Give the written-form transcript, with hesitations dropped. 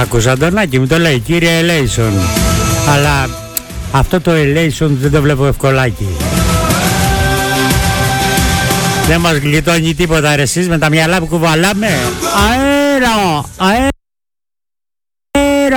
Άκουσα Αντωνάκη μου το λέει, κύριε Elation. Αλλά αυτό το Elation δεν το βλέπω ευκολάκι. Δεν μας γλιτώνει τίποτα ρε εσείς με τα μυαλά που κουβαλάμε. Αέρα!